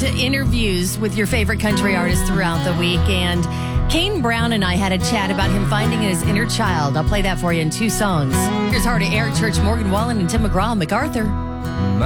to interviews with your favorite country artists throughout the week. And Kane Brown and I had a chat about him finding his inner child. I'll play that for you in 2 songs. Here's Hard to Air, Church, Morgan Wallen, and Tim McGraw, MacArthur.